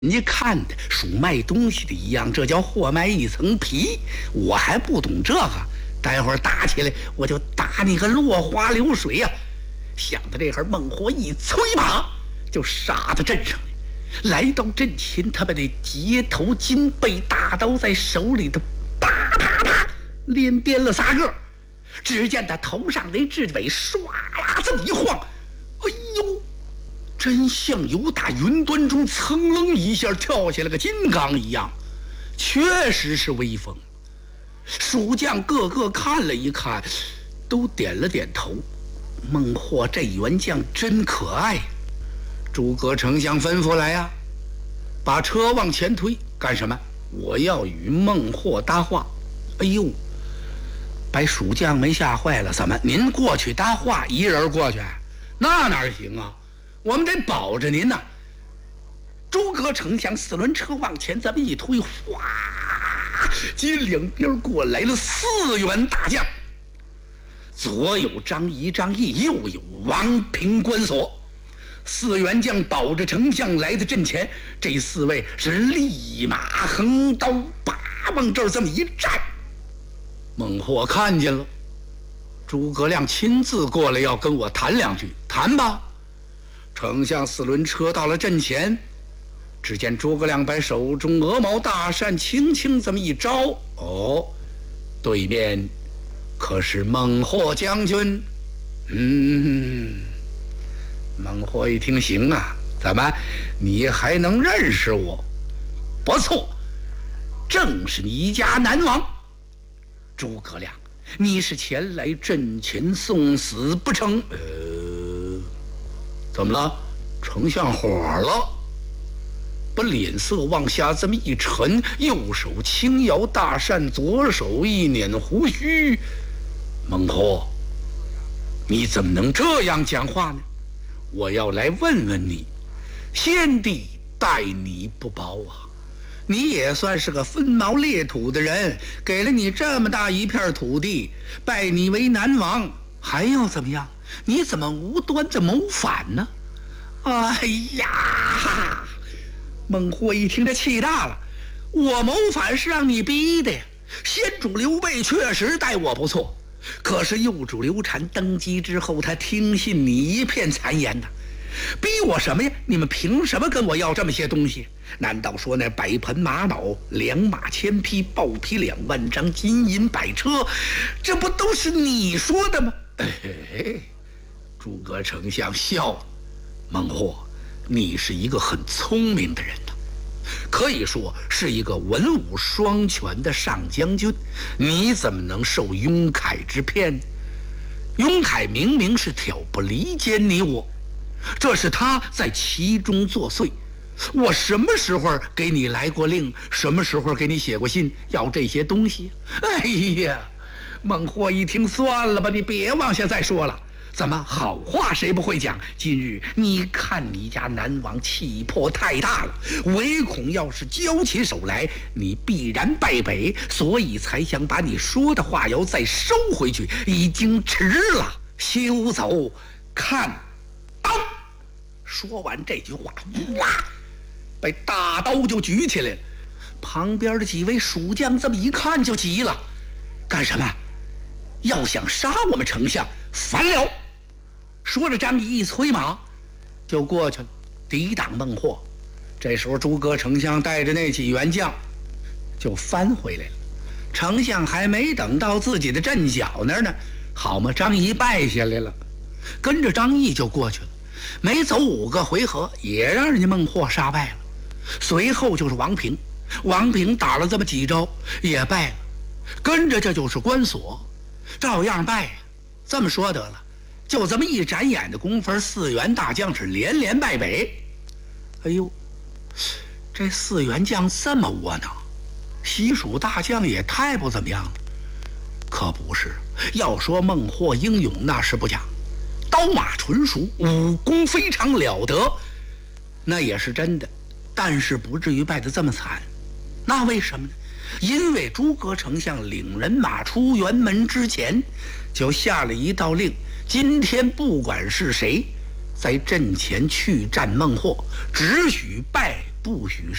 你看的属卖东西的一样，这叫货卖一层皮。我还不懂这个，待会儿打起来我就打你个落花流水呀！想到这会儿，孟获一催马就杀到阵上来，来到阵前，他把那结头金背大刀在手里头啪啪啪连颠了3个。只见他头上那雉尾唰啦这么一晃，哎呦，真像由打云端中噌楞一下跳下来个金刚一样，确实是威风。蜀将个个看了一看，都点了点头。孟获这员将真可爱。诸葛丞相吩咐来呀，把车往前推。干什么？我要与孟获搭话。哎呦，把蜀将没吓坏了。怎么？您过去搭话，一人过去？那哪行啊？我们得保着您呐。诸葛丞相4轮车往前这么一推，哗，接两边过来了4员大将，左有张仪、张毅，右有王平、关索。4员将保着丞相来到阵前，这4位是立马横刀，叭往这儿这么一站。孟获看见了，诸葛亮亲自过来要跟我谈2句，谈吧。丞相4轮车到了阵前，只见诸葛亮把手中鹅毛大扇轻轻这么一招，哦，对面可是孟获将军。孟获一听，行啊，怎么你还能认识我？不错，正是你家南王。诸葛亮，你是前来阵前送死不成？怎么了？丞相火了？把脸色往下这么一沉，右手轻摇大扇，左手一捻胡须。孟获，你怎么能这样讲话呢？我要来问问你，先帝待你不薄啊，你也算是个分毛裂土的人，给了你这么大一片土地，拜你为南王，还要怎么样？你怎么无端的谋反呢？哎呀！孟获一听，这气大了。我谋反是让你逼的呀。先主刘备确实待我不错，可是右主刘禅登基之后，他听信你一片谗言呐，逼我什么呀？你们凭什么跟我要这么些东西？难道说那100盆玛瑙、2马1000匹、豹皮2万张、金银100车，这不都是你说的吗？诸葛丞相笑了。孟获，你是一个很聪明的人呐，可以说是一个文武双全的上将军，你怎么能受雍凯之骗呢？雍凯明明是挑拨离间你我，这是他在其中作祟。我什么时候给你来过令？什么时候给你写过信要这些东西？哎呀，孟获一听，算了吧，你别往下再说了。怎么好话谁不会讲？今日你看你家南王气魄太大了，唯恐要是交起手来，你必然败北，所以才想把你说的话要再收回去，已经迟了，休走，看刀。说完这句话，哇，把大刀就举起来了。旁边的几位蜀将这么一看就急了，干什么？要想杀我们丞相，反了！说着，张仪一催马就过去了，抵挡孟获。这时候诸葛丞相带着那几员将就翻回来了。丞相还没等到自己的阵脚那儿呢，好嘛，张仪败下来了，跟着张毅就过去了。没走5个回合，也让人家孟获杀败了。随后就是王平，王平打了这么几招也败了，跟着这就是关索，照样败。这么说得了，就这么一眨眼的功夫，4员大将是连连败北。哎呦，这4员将这么窝囊，西蜀大将也太不怎么样了。可不是，要说孟获英勇那是不假，刀马纯熟，武功非常了得，那也是真的，但是不至于败得这么惨。那为什么呢？因为诸葛丞相领人马出辕门之前，就下了一道令，今天不管是谁在阵前去战孟获，只许拜不许